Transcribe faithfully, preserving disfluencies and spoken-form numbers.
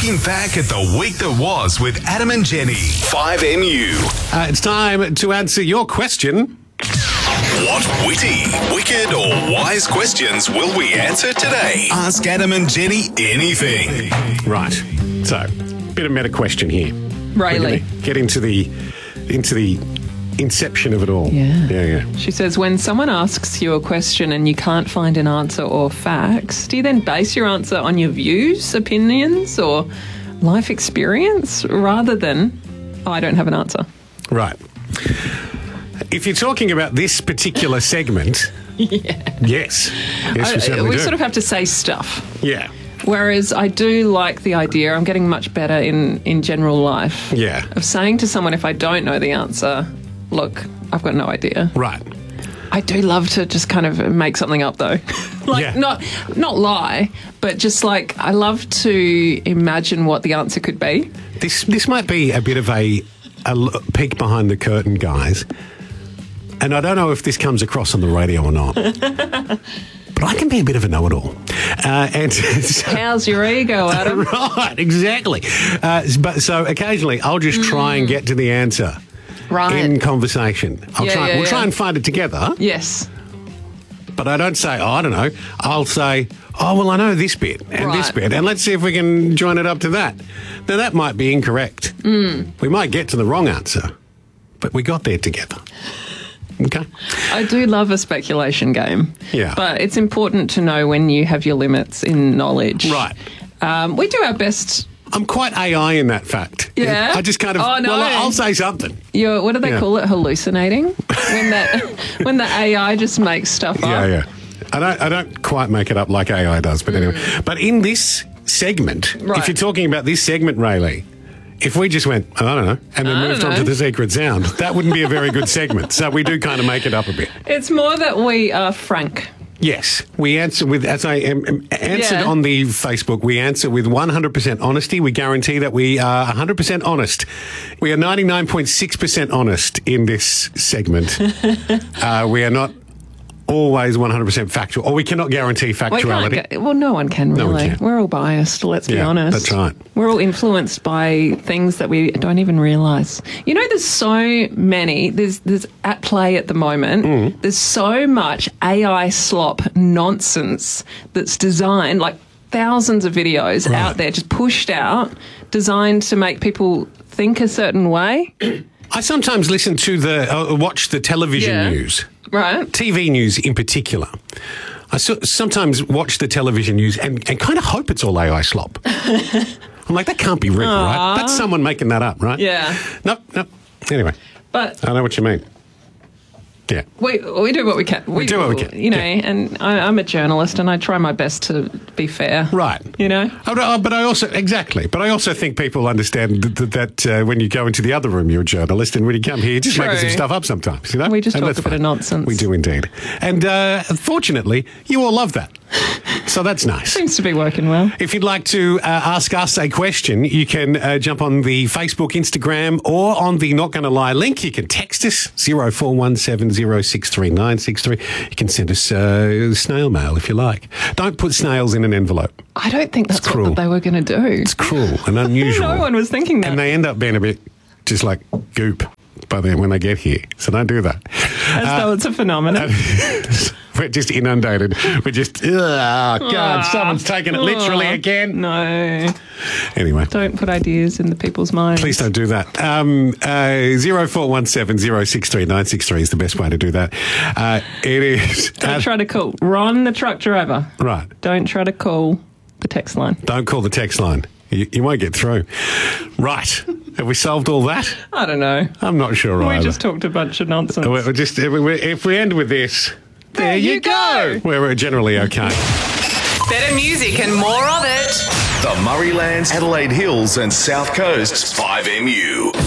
Looking back at the week that was with Adam and Jenny. five M U. Uh, it's time to answer your question. What witty, wicked or wise questions will we answer today? Ask Adam and Jenny anything. Right. So, bit of meta question here. Really? Get into the into the inception of it all. Yeah. Yeah, yeah. She says, when someone asks you a question and you can't find an answer or facts, do you then base your answer on your views, opinions, or life experience rather than, oh, I don't have an answer? Right. If you're talking about this particular segment, Yeah. yes. Yes, we I- certainly we do. sort of have to say stuff. Yeah. Whereas I do like the idea, I'm getting much better in, in general life, Yeah. of saying to someone, if I don't know the answer, look, I've got no idea. Right. I do love to just kind of make something up, though. like, Yeah. not not lie, but just like, I love to imagine what the answer could be. This this might be a bit of a, a l- peek behind the curtain, guys. And I don't know if this comes across on the radio or not. But I can be a bit of a know-it-all. Uh, and so, How's your ego, Adam? right, exactly. Uh, but so occasionally I'll just try and get to the answer Right. in conversation. I'll Yeah, try. yeah, we'll try yeah. and find it together. Yes. But I don't say, oh, I don't know. I'll say, oh, well, I know this bit and this Right. bit, and let's see if we can join it up to that. Now, that might be incorrect. Mm. We might get to the wrong answer, but we got there together. Okay? I do love a speculation game. Yeah. But it's important to know when you have your limits in knowledge. Right. Um, we do our best. I'm quite A I in that fact. Yeah? I just kind of, Oh, no. well, I'll say something. You're, what do they Yeah. call it? Hallucinating? when that when the A I just makes stuff up. Yeah, yeah. I don't, I don't quite make it up like A I does, but anyway. But in this segment, Right. if you're talking about this segment, Rayleigh, if we just went, I don't know, and then I moved don't on to know. the secret sound, that wouldn't be a very good segment. So we do kind of make it up a bit. It's more that we are frank. Yes, we answer with, as I um, um, answered Yeah. on the Facebook, we answer with one hundred percent honesty. We guarantee that we are one hundred percent honest. We are ninety-nine point six percent honest in this segment. uh, we are not always one hundred percent factual, or we cannot guarantee We factuality. can't get, well, no one can really. No one can. We're all biased, let's be Yeah, honest. that's right. We're all influenced by things that we don't even realise. You know, there's so many, there's, there's at play at the moment, Mm. there's so much A I slop nonsense that's designed, like thousands of videos Right. out there just pushed out, designed to make people think a certain way. I sometimes listen to the, uh, watch the television Yeah. news. Right? T V news in particular. I so, sometimes watch the television news and, and kind of hope it's all A I slop. I'm like, that can't be real, right? That's someone making that up, right? Yeah. Nope, nope. Anyway, But I know what you mean. Yeah. We we do what we can. We, do what we can, You know, yeah. and I, I'm a journalist, and I try my best to be fair. Right. You know. Oh, no, but I also, exactly, but I also think people understand that, that uh, when you go into the other room, you're a journalist, and when you come here, you're just True. making some stuff up sometimes, you know? We just And talk that's a bit of fine. nonsense. We do indeed. And uh, fortunately, you all love that. So that's nice. Seems to be working well. If you'd like to uh, ask us a question, you can uh, jump on the Facebook, Instagram, or on the Not Gonna Lie link. You can text us, zero four one seven zero six three nine six three. You can send us uh, snail mail if you like. Don't put snails in an envelope. I don't think that's cruel. what they were going to do. It's cruel and unusual. No one was thinking that. And they end up being a bit just like goop by then when they get here. So don't do that. As though it's a phenomenon. We're just inundated. We're just, ugh, God, someone's taken it literally again. No, Anyway. don't put ideas in the people's minds. Please don't do that. Um, uh, zero four one seven zero six three nine six three is the best way to do that. Uh, it is. Don't uh, try to call Ron, the truck driver. right. Don't try to call the text line. Don't call the text line. You, you won't get through. Right. Have we solved all that? I don't know. I'm not sure We either. just talked a bunch of nonsense. We're just, if we, if we end with this, there, There you go. We're generally okay. Better music and more of it. The Murraylands, Adelaide Hills and South Coast's five M U.